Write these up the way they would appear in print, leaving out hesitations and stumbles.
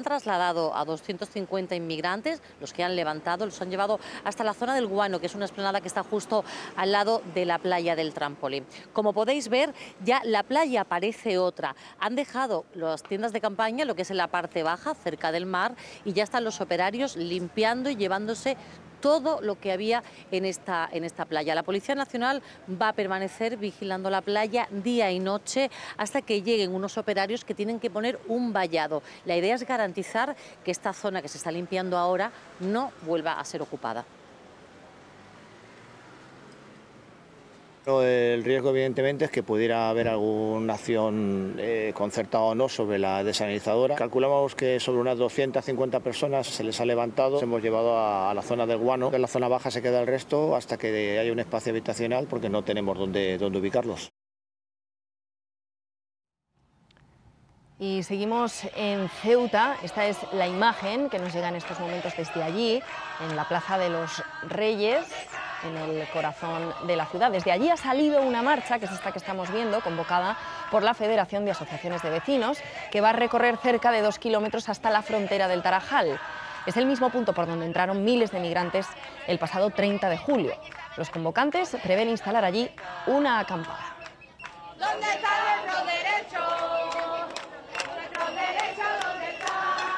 trasladado a 250 inmigrantes, los que han levantado, los han llevado hasta la zona del Guano, que es una explanada que está justo al lado de la playa del Trampolín. Como podéis ver, ya la playa parece otra. Han dejado las tiendas de campaña, lo que es en la parte baja, cerca del mar, y ya están los operarios limpiando y llevándose todo lo que había en esta playa. La Policía Nacional va a permanecer vigilando la playa día y noche hasta que lleguen unos operarios que tienen que poner un vallado. La idea es garantizar que esta zona que se está limpiando ahora no vuelva a ser ocupada. El riesgo, evidentemente, es que pudiera haber alguna acción concertada o no sobre la desalinizadora. Calculamos que sobre unas 250 personas se les ha levantado. Hemos llevado a la zona del Guano. En la zona baja se queda el resto hasta que haya un espacio habitacional, porque no tenemos dónde ubicarlos. Y seguimos en Ceuta. Esta es la imagen que nos llega en estos momentos desde allí, en la Plaza de los Reyes, en el corazón de la ciudad. Desde allí ha salido una marcha, que es esta que estamos viendo, convocada por la Federación de Asociaciones de Vecinos, que va a recorrer cerca de 2 kilómetros hasta la frontera del Tarajal. Es el mismo punto por donde entraron miles de migrantes el pasado 30 de julio. Los convocantes prevén instalar allí una acampada. ¿Dónde está nuestro derecho? Nuestro derecho, ¿dónde está?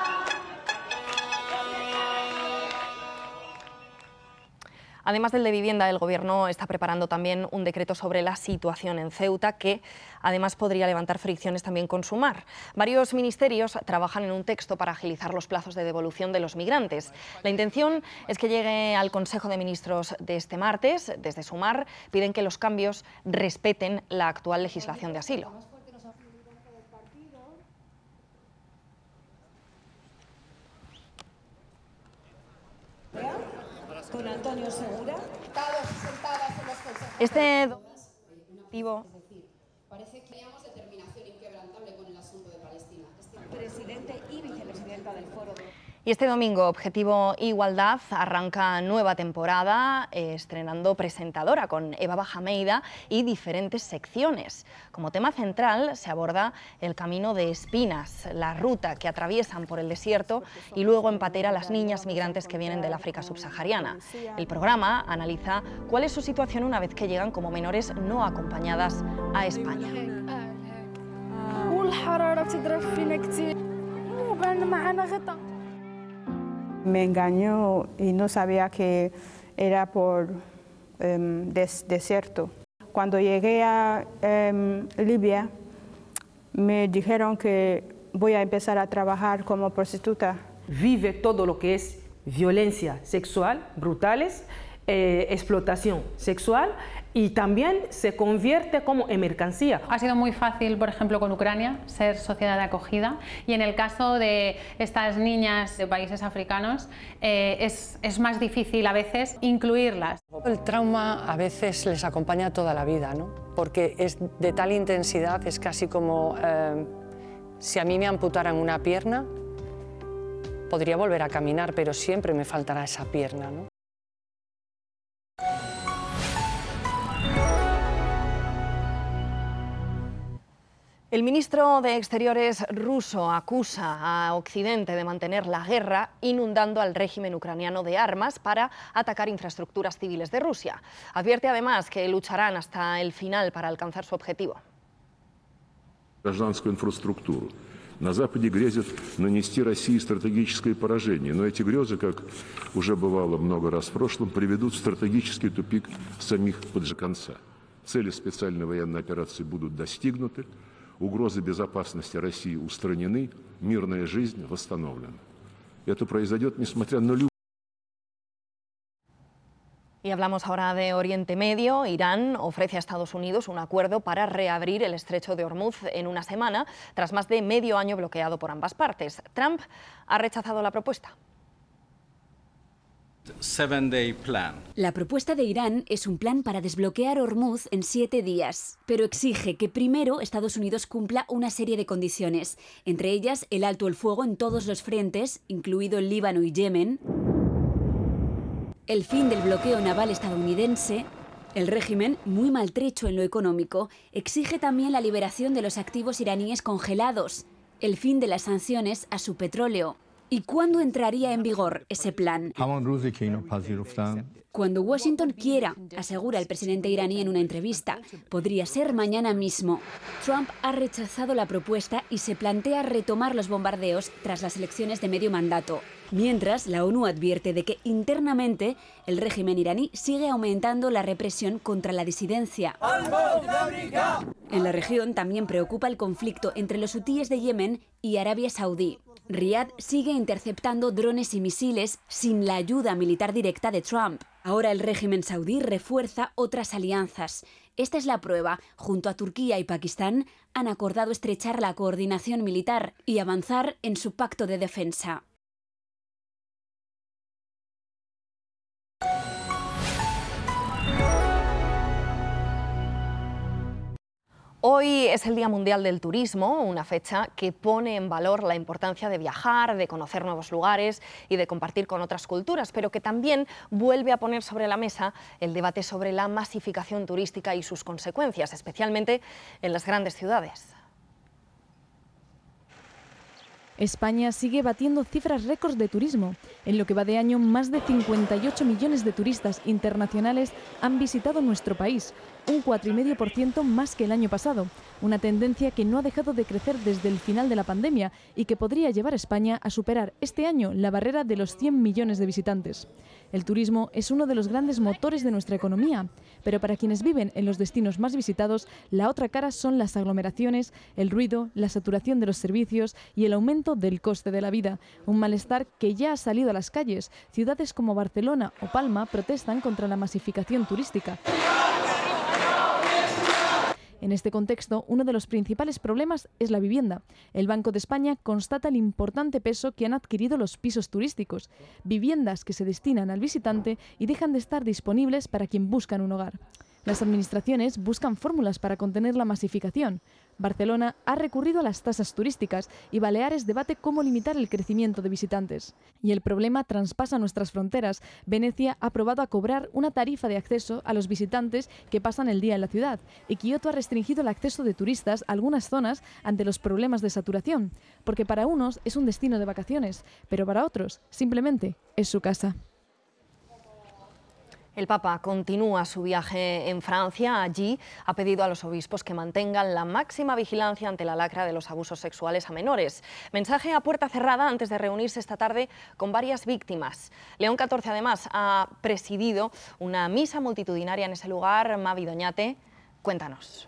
Además del de vivienda, el Gobierno está preparando también un decreto sobre la situación en Ceuta, que además podría levantar fricciones también con Sumar. Varios ministerios trabajan en un texto para agilizar los plazos de devolución de los migrantes. La intención es que llegue al Consejo de Ministros de este martes. Desde Sumar piden que los cambios respeten la actual legislación de asilo. Con Antonio Segura. Este parece que teníamos determinación inquebrantable con el asunto de Palestina. Presidente y vicepresidenta del Foro de... Y este domingo, Objetivo Igualdad arranca nueva temporada, estrenando presentadora con Eva Bajameida y diferentes secciones. Como tema central se aborda el camino de Espinas, la ruta que atraviesan por el desierto y luego en patera las niñas migrantes que vienen del África subsahariana. El programa analiza cuál es su situación una vez que llegan como menores no acompañadas a España. Me engañó y no sabía que era por desierto. Cuando llegué a Libia, me dijeron que voy a empezar a trabajar como prostituta. Vive todo lo que es violencia sexual, brutales, explotación sexual, y también se convierte como en mercancía. Ha sido muy fácil, por ejemplo, con Ucrania, ser sociedad de acogida, y en el caso de estas niñas de países africanos es más difícil a veces incluirlas. El trauma a veces les acompaña toda la vida, ¿no? Porque es de tal intensidad, es casi como si a mí me amputaran una pierna, podría volver a caminar, pero siempre me faltará esa pierna, ¿no? El ministro de Exteriores ruso acusa a Occidente de mantener la guerra, inundando al régimen ucraniano de armas para atacar infraestructuras civiles de Rusia. Advierte además que lucharán hasta el final para alcanzar su objetivo. Гражданскую инфраструктуру. На Западе грезят нанести России стратегическое поражение, но эти грезы, как уже бывало много раз в прошлом, приведут в стратегический тупик самих поджигунца. Цели специальной военной операции будут достигнуты, угрозы безопасности России устранены, мирная жизнь восстановлена. Это произойдет, несмотря на любые... Y hablamos ahora de Oriente Medio. Irán ofrece a Estados Unidos un acuerdo para reabrir el estrecho de Hormuz en una semana, tras más de medio año bloqueado por ambas partes. Trump ha rechazado la propuesta. La propuesta de Irán es un plan para desbloquear Hormuz en 7 días, pero exige que primero Estados Unidos cumpla una serie de condiciones, entre ellas el alto el fuego en todos los frentes, incluido el Líbano y Yemen, el fin del bloqueo naval estadounidense. El régimen, muy maltrecho en lo económico, exige también la liberación de los activos iraníes congelados el fin de las sanciones a su petróleo. ¿Y cuándo entraría en vigor ese plan? Cuando Washington quiera, asegura el presidente iraní en una entrevista. Podría ser mañana mismo. Trump ha rechazado la propuesta y se plantea retomar los bombardeos tras las elecciones de medio mandato. Mientras, la ONU advierte de que internamente el régimen iraní sigue aumentando la represión contra la disidencia. En la región también preocupa el conflicto entre los hutíes de Yemen y Arabia Saudí. Riad sigue interceptando drones y misiles sin la ayuda militar directa de Trump. Ahora el régimen saudí refuerza otras alianzas. Esta es la prueba. Junto a Turquía y Pakistán han acordado estrechar la coordinación militar y avanzar en su pacto de defensa. Hoy es el Día Mundial del Turismo, una fecha que pone en valor la importancia de viajar, de conocer nuevos lugares y de compartir con otras culturas, pero que también vuelve a poner sobre la mesa el debate sobre la masificación turística y sus consecuencias, especialmente en las grandes ciudades. España sigue batiendo cifras récords de turismo. En lo que va de año, más de 58 millones de turistas internacionales han visitado nuestro país, un 4,5% más que el año pasado, una tendencia que no ha dejado de crecer desde el final de la pandemia y que podría llevar a España a superar este año la barrera de los 100 millones de visitantes. El turismo es uno de los grandes motores de nuestra economía, pero para quienes viven en los destinos más visitados, la otra cara son las aglomeraciones, el ruido, la saturación de los servicios y el aumento del coste de la vida, un malestar que ya ha salido a las calles. Ciudades como Barcelona o Palma protestan contra la masificación turística. En este contexto, uno de los principales problemas es la vivienda. El Banco de España constata el importante peso que han adquirido los pisos turísticos, viviendas que se destinan al visitante y dejan de estar disponibles para quien buscan un hogar. Las administraciones buscan fórmulas para contener la masificación. Barcelona ha recurrido a las tasas turísticas y Baleares debate cómo limitar el crecimiento de visitantes. Y el problema traspasa nuestras fronteras. Venecia ha probado a cobrar una tarifa de acceso a los visitantes que pasan el día en la ciudad. Y Kioto ha restringido el acceso de turistas a algunas zonas ante los problemas de saturación. Porque para unos es un destino de vacaciones, pero para otros simplemente es su casa. El Papa continúa su viaje en Francia. Allí ha pedido a los obispos que mantengan la máxima vigilancia ante la lacra de los abusos sexuales a menores. Mensaje a puerta cerrada antes de reunirse esta tarde con varias víctimas. León XIV además ha presidido una misa multitudinaria en ese lugar. Mavi Doñate, cuéntanos.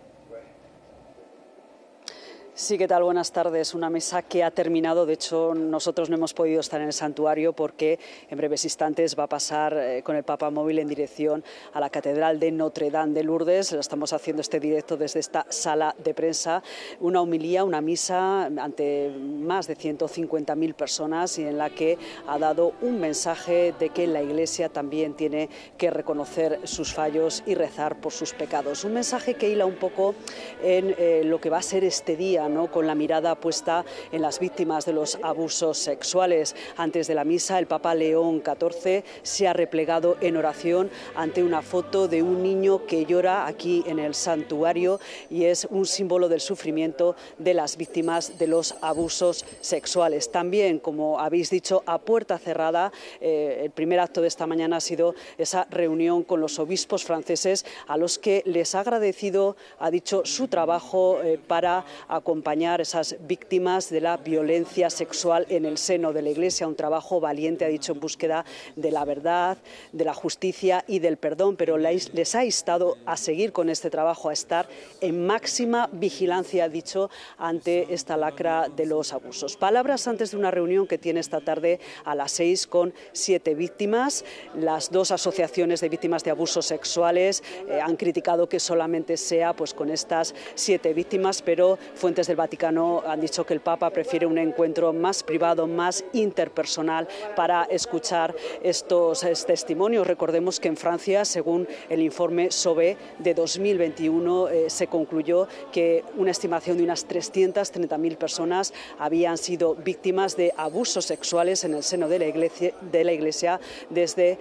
Sí, ¿qué tal? Buenas tardes. Una misa que ha terminado. De hecho, nosotros no hemos podido estar en el santuario porque en breves instantes va a pasar con el Papa móvil en dirección a la Catedral de Notre Dame de Lourdes. Lo estamos haciendo este directo desde esta sala de prensa. Una homilía, una misa ante más de 150.000 personas y en la que ha dado un mensaje de que la Iglesia también tiene que reconocer sus fallos y rezar por sus pecados. Un mensaje que hila un poco en lo que va a ser este día, ¿no? Con la mirada puesta en las víctimas de los abusos sexuales. Antes de la misa, el Papa León XIV se ha replegado en oración ante una foto de un niño que llora aquí en el santuario y es un símbolo del sufrimiento de las víctimas de los abusos sexuales. También, como habéis dicho, a puerta cerrada, el primer acto de esta mañana ha sido esa reunión con los obispos franceses a los que les ha agradecido, ha dicho, su trabajo para acompañar a esas víctimas de la violencia sexual en el seno de la Iglesia, un trabajo valiente, ha dicho, en búsqueda de la verdad, de la justicia y del perdón, pero les ha instado a seguir con este trabajo, a estar en máxima vigilancia, ha dicho, ante esta lacra de los abusos. Palabras antes de una reunión que tiene esta tarde a las 6 con 7 víctimas. Las dos asociaciones de víctimas de abusos sexuales han criticado que solamente sea pues con estas 7 víctimas, pero fuentes del Vaticano han dicho que el Papa prefiere un encuentro más privado, más interpersonal para escuchar estos testimonios. Recordemos que en Francia, según el informe SOBE de 2021, se concluyó que una estimación de unas 330.000 personas habían sido víctimas de abusos sexuales en el seno de la Iglesia desde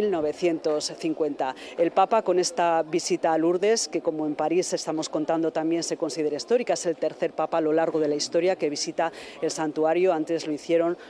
1950. El Papa, con esta visita a Lourdes, que como en París estamos contando también se considera histórica, es el tercer tercer papa a lo largo de la historia que visita el santuario. Antes lo hicieron